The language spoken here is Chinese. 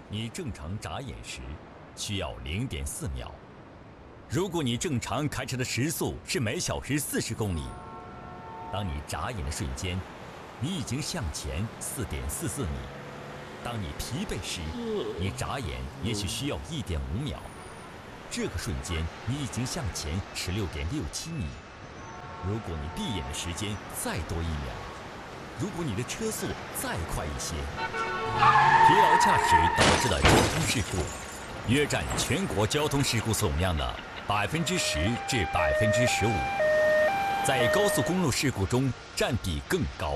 你正常眨眼时需要0.4秒。如果你正常开车的时速是每小时40公里，当你眨眼的瞬间，你已经向前4.44米。当你疲惫时，你眨眼也许需要1.5秒。这个瞬间，你已经向前16.67米。如果你闭眼的时间再多1秒，如果你的车速再快一些，疲劳驾驶导致的交通事故约占全国交通事故总量的10%至15%，在高速公路事故中占比更高。